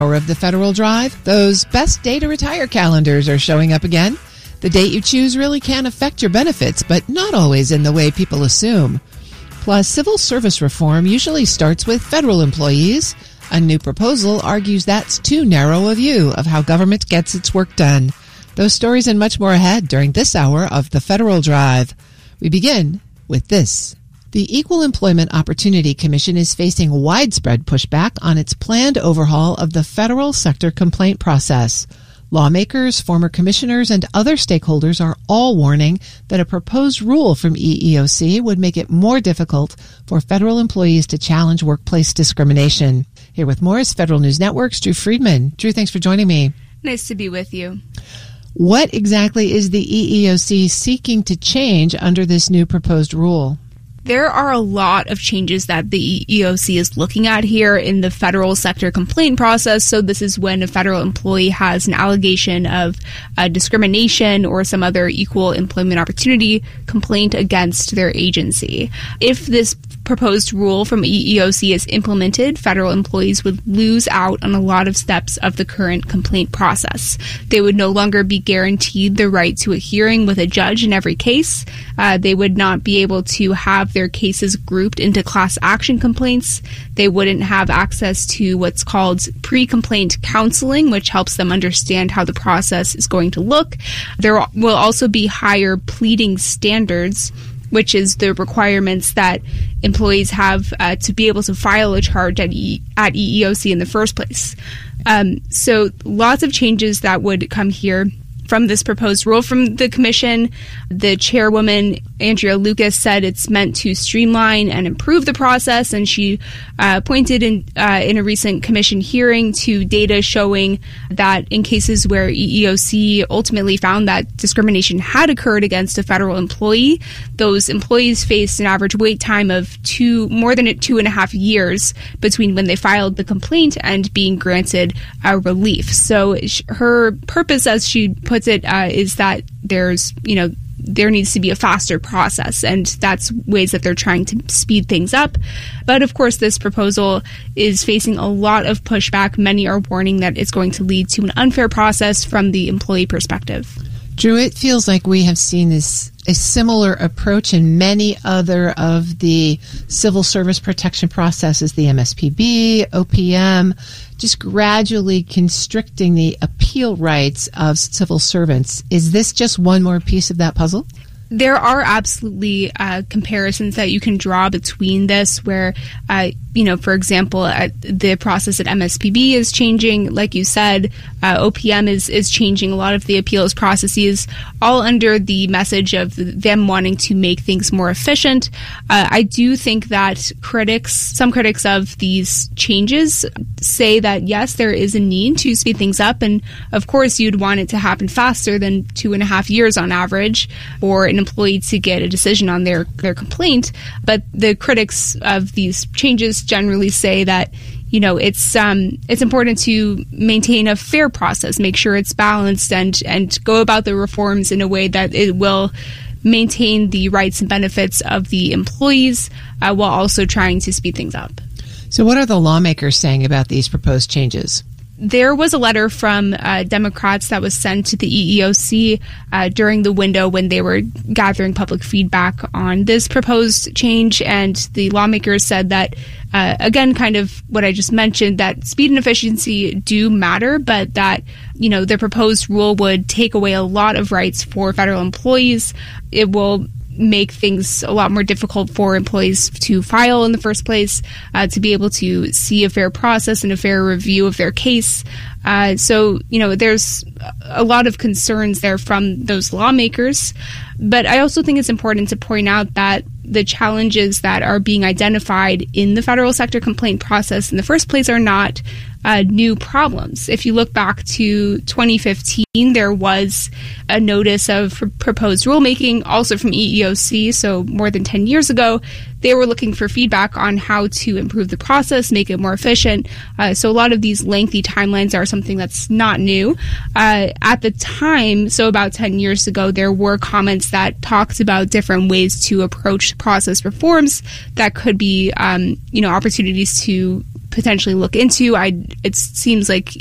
Hour of the Federal Drive, those best day to retire calendars are showing up again. The date you choose really can affect your benefits, but not always in the way people assume. Plus, civil service reform usually starts with federal employees. A new proposal argues that's too narrow a view of how government gets its work done. Those stories and much more ahead during this hour of the Federal Drive. We begin with this. The Equal Employment Opportunity Commission is facing widespread pushback on its planned overhaul of the federal sector complaint process. Lawmakers, former commissioners, and other stakeholders are all warning that a proposed rule from EEOC would make it more difficult for federal employees to challenge workplace discrimination. Here with more is Federal News Network's Drew Friedman. Drew, thanks for joining me. Nice to be with you. What exactly is the EEOC seeking to change under this new proposed rule? There are a lot of changes that the EEOC is looking at here in the federal sector complaint process. So this is when a federal employee has an allegation of discrimination or some other equal employment opportunity complaint against their agency. If this proposed rule from EEOC is implemented, federal employees would lose out on a lot of steps of the current complaint process. They would no longer be guaranteed the right to a hearing with a judge in every case. They would not be able to have their cases grouped into class action complaints. They wouldn't have access to what's called pre-complaint counseling, which helps them understand how the process is going to look. There will also be higher pleading standards, which is the requirements that employees have to be able to file a charge at EEOC in the first place. So lots of changes that would come here from this proposed rule from the commission. The chairwoman, Andrea Lucas, said it's meant to streamline and improve the process, and she pointed in a recent commission hearing to data showing that in cases where EEOC ultimately found that discrimination had occurred against a federal employee, those employees faced an average wait time of more than 2.5 years between when they filed the complaint and being granted relief. So her purpose, as she puts it, is that there needs to be a faster process, and that's ways that they're trying to speed things up. But of course, this proposal is facing a lot of pushback. Many are warning that it's going to lead to an unfair process from the employee perspective. Drew, it feels like we have seen a similar approach in many other of the civil service protection processes, the MSPB, OPM, just gradually constricting the appeal rights of civil servants. Is this just one more piece of that puzzle? There are absolutely comparisons that you can draw between this where, for example, the process at MSPB is changing. Like you said, OPM is changing a lot of the appeals processes, all under the message of them wanting to make things more efficient. I do think that some critics of these changes say that, yes, there is a need to speed things up. And of course, you'd want it to happen faster than 2.5 years on average for an employee to get a decision on their complaint. But the critics of these changes generally say that it's important to maintain a fair process, make sure it's balanced, and go about the reforms in a way that it will maintain the rights and benefits of the employees while also trying to speed things up. So what are the lawmakers saying about these proposed changes? There was a letter from Democrats that was sent to the EEOC during the window when they were gathering public feedback on this proposed change, and the lawmakers said that, again, kind of what I just mentioned, that speed and efficiency do matter, but that, the proposed rule would take away a lot of rights for federal employees. It will make things a lot more difficult for employees to file in the first place, to be able to see a fair process and a fair review of their case. So, there's a lot of concerns there from those lawmakers. But I also think it's important to point out that the challenges that are being identified in the federal sector complaint process in the first place are not new problems. If you look back to 2015, there was a notice of proposed rulemaking, also from EEOC, so more than 10 years ago. They were looking for feedback on how to improve the process, make it more efficient. So a lot of these lengthy timelines are something that's not new. At the time, so about 10 years ago, there were comments that talked about different ways to approach process reforms that could be, opportunities to potentially look into. It seems like